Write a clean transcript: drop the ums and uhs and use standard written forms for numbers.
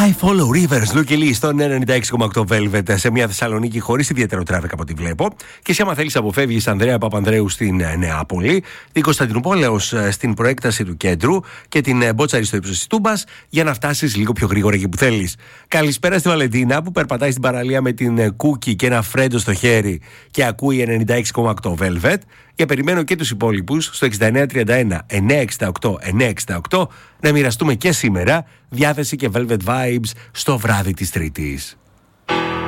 I follow rivers, Luke Lee στον 96,8 Velvet σε μια Θεσσαλονίκη χωρίς ιδιαίτερο τράφικ από ό,τι βλέπω. Και εσύ, άμα θέλεις, αποφεύγεις Ανδρέα Παπανδρέου στην Νεάπολη, την Κωνσταντινούπολεως στην προέκταση του κέντρου και την Μπότσαρη στο ύψος της Τούμπας για να φτάσεις λίγο πιο γρήγορα εκεί που θέλεις. Καλησπέρα στη Βαλεντίνα που περπατάει στην παραλία με την Κούκι και ένα φρέντο στο χέρι και ακούει 96,8 Velvet. Και περιμένω και τους υπόλοιπους στο 6931 968 968 να μοιραστούμε και σήμερα διάθεση και Velvet Vibes στο βράδυ της Τρίτης.